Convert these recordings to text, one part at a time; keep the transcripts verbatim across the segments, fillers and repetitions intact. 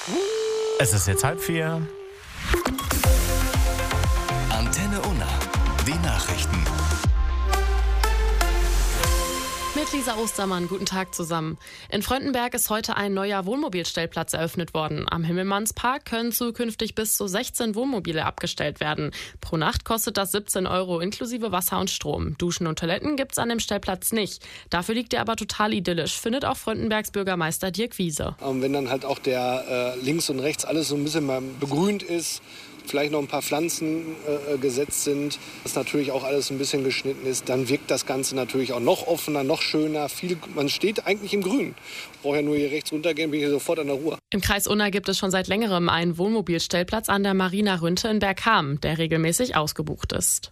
Es ist jetzt halb vier. Antenne Unna, die Nachrichten. Mit Lisa Ostermann, guten Tag zusammen. In Fröndenberg ist heute ein neuer Wohnmobilstellplatz eröffnet worden. Am Himmelmannspark können zukünftig bis zu sechzehn Wohnmobile abgestellt werden. Pro Nacht kostet das siebzehn Euro inklusive Wasser und Strom. Duschen und Toiletten gibt's an dem Stellplatz nicht. Dafür liegt er aber total idyllisch, findet auch Fröndenbergs Bürgermeister Dirk Wiese. Ähm, wenn dann halt auch der äh, links und rechts alles so ein bisschen mal begrünt ist, vielleicht noch ein paar Pflanzen äh, gesetzt sind, dass natürlich auch alles ein bisschen geschnitten ist, dann wirkt das Ganze natürlich auch noch offener, noch schöner. Viel, man steht eigentlich im Grün. Brauche ja nur hier rechts runtergehen, bin ich sofort an der Ruhe. Im Kreis Unna gibt es schon seit längerem einen Wohnmobilstellplatz an der Marina Rünte in Bergkamen, der regelmäßig ausgebucht ist.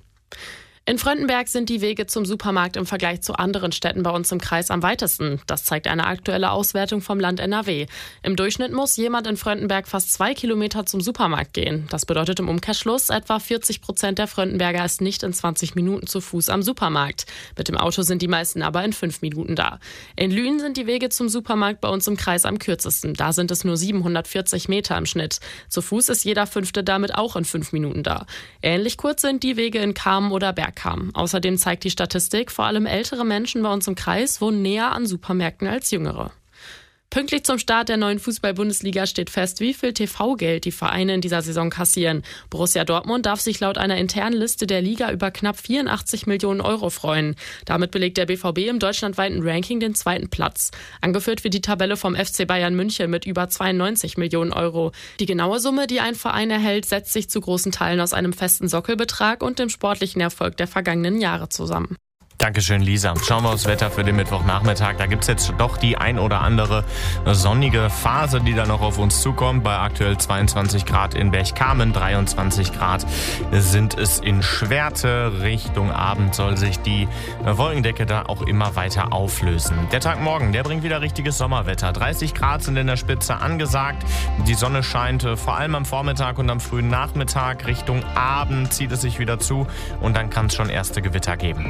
In Fröndenberg sind die Wege zum Supermarkt im Vergleich zu anderen Städten bei uns im Kreis am weitesten. Das zeigt eine aktuelle Auswertung vom Land N R W. Im Durchschnitt muss jemand in Fröndenberg fast zwei Kilometer zum Supermarkt gehen. Das bedeutet im Umkehrschluss, etwa vierzig Prozent der Fröndenberger ist nicht in zwanzig Minuten zu Fuß am Supermarkt. Mit dem Auto sind die meisten aber in fünf Minuten da. In Lünen sind die Wege zum Supermarkt bei uns im Kreis am kürzesten. Da sind es nur siebenhundertvierzig Meter im Schnitt. Zu Fuß ist jeder Fünfte damit auch in fünf Minuten da. Ähnlich kurz sind die Wege in Kamen oder Bergkamen. Außerdem zeigt die Statistik, vor allem ältere Menschen bei uns im Kreis wohnen näher an Supermärkten als jüngere. Pünktlich zum Start der neuen Fußball-Bundesliga steht fest, wie viel T V-Geld die Vereine in dieser Saison kassieren. Borussia Dortmund darf sich laut einer internen Liste der Liga über knapp vierundachtzig Millionen Euro freuen. Damit belegt der B V B im deutschlandweiten Ranking den zweiten Platz. Angeführt wird die Tabelle vom F C Bayern München mit über zweiundneunzig Millionen Euro. Die genaue Summe, die ein Verein erhält, setzt sich zu großen Teilen aus einem festen Sockelbetrag und dem sportlichen Erfolg der vergangenen Jahre zusammen. Dankeschön, Lisa. Schauen wir aufs Wetter für den Mittwochnachmittag. Da gibt's jetzt doch die ein oder andere sonnige Phase, die da noch auf uns zukommt. Bei aktuell zweiundzwanzig Grad in Bergkamen, dreiundzwanzig Grad sind es in Schwerte. Richtung Abend soll sich die Wolkendecke da auch immer weiter auflösen. Der Tag morgen, der bringt wieder richtiges Sommerwetter. dreißig Grad sind in der Spitze angesagt. Die Sonne scheint vor allem am Vormittag und am frühen Nachmittag. Richtung Abend zieht es sich wieder zu und dann kann es schon erste Gewitter geben.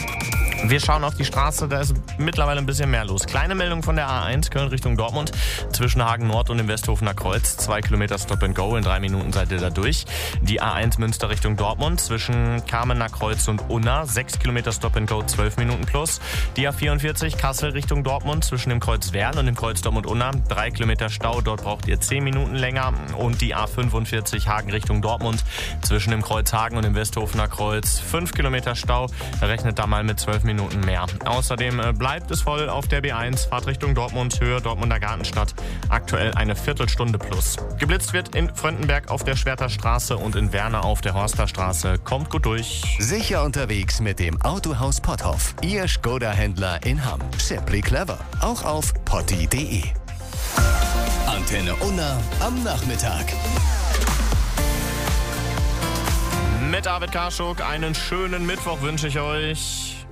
Wir schauen auf die Straße, da ist mittlerweile ein bisschen mehr los. Kleine Meldung von der A eins, Köln Richtung Dortmund, zwischen Hagen Nord und dem Westhofener Kreuz. Zwei Kilometer Stop and Go, in drei Minuten seid ihr da durch. Die A eins Münster Richtung Dortmund, zwischen Kamener Kreuz und Unna. Sechs Kilometer Stop and Go, zwölf Minuten plus. Die A vierundvierzig Kassel Richtung Dortmund, zwischen dem Kreuz Werl und dem Kreuz Dortmund-Unna. Drei Kilometer Stau, dort braucht ihr zehn Minuten länger. Und die A fünfundvierzig Hagen Richtung Dortmund, zwischen dem Kreuz Hagen und dem Westhofener Kreuz. Fünf Kilometer Stau, rechnet da mal mit zwölf Minuten mehr. Außerdem bleibt es voll auf der B eins, Fahrt Richtung Dortmund, Höhe Dortmunder Gartenstadt. Aktuell eine Viertelstunde plus. Geblitzt wird in Fröndenberg auf der Schwerter Straße und in Werner auf der Horster Straße. Kommt gut durch. Sicher unterwegs mit dem Autohaus Potthoff. Ihr Skoda-Händler in Hamm. Simply clever. Auch auf potti punkt de. Antenne Unna am Nachmittag. Mit David Karschuk einen schönen Mittwoch wünsche ich euch.